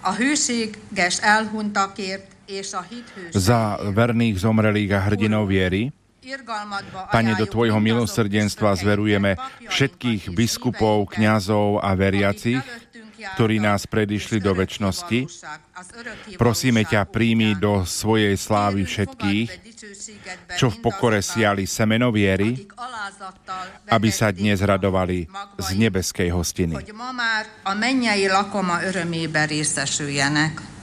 za verných zomrelých a hrdinov viery. Pane, do Tvojho milosrdenstva zverujeme všetkých biskupov, kňazov a veriacich, ktorí nás predišli do večnosti. Prosíme ťa, príjmi do svojej slávy všetkých, čo v pokore siali semeno viery, aby sa dnes radovali z nebeskej hostiny. Hogy ma már a mennyei lakoma örömébe részesüljenek.